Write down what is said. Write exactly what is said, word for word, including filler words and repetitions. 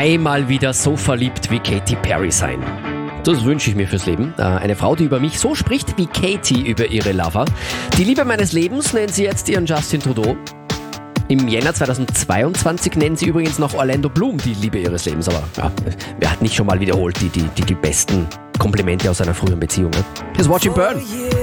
einmal wieder so verliebt wie Katy Perry sein. Das wünsche ich mir fürs Leben. Eine Frau, die über mich so spricht wie Katy über ihre Lover. Die Liebe meines Lebens nennt sie jetzt ihren Justin Trudeau. Im Jänner zweitausendzweiundzwanzig nennen sie übrigens noch Orlando Bloom die Liebe ihres Lebens. Aber ja, wer hat nicht schon mal wiederholt die, die, die, die besten Komplimente aus einer früheren Beziehung? Ne? Here's Watch Him Burn.